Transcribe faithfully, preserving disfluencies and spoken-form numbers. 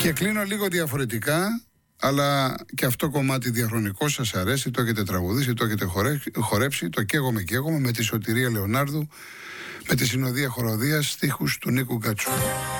Και κλείνω λίγο διαφορετικά, αλλά και αυτό κομμάτι διαχρονικό σας αρέσει, το έχετε τραγουδήσει, το έχετε χορέψει, το καίγομαι καίγομαι με τη Σωτηρία Λεωνάρδου, με τη συνοδεία χοροδίας στίχους του Νίκου Γκάτσου.